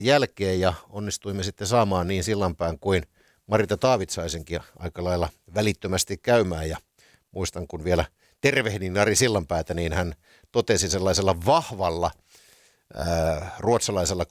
jälkeen ja onnistuimme sitten saamaan niin Sillanpään kuin Marita Taavitsaisenkin aika lailla välittömästi käymään. Ja muistan, kun vielä tervehdin Ari Sillanpäätä, niin hän totesi sellaisella vahvalla ruotsalaisella